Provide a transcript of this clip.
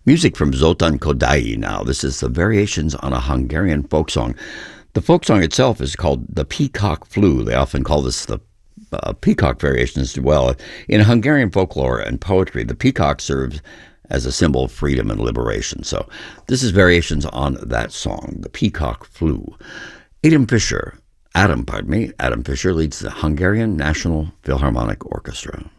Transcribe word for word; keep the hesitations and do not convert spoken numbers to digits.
Music from Zoltan Kodály now. This is the variations on a Hungarian folk song. The folk song itself is called the Peacock Flew. They often call this the uh, peacock variation as well. In Hungarian folklore and poetry, the peacock serves as a symbol of freedom and liberation. So this is variations on that song, the Peacock Flew. Adam Fischer, Adam, pardon me, Adam Fischer leads the Hungarian National Philharmonic Orchestra.